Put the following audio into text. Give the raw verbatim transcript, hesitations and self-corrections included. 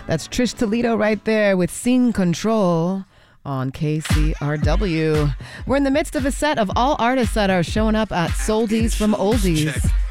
That's Trish Toledo right there with Scene Control on K C R W. We're in the midst of a set of all artists that are showing up at Soldies from Oldies.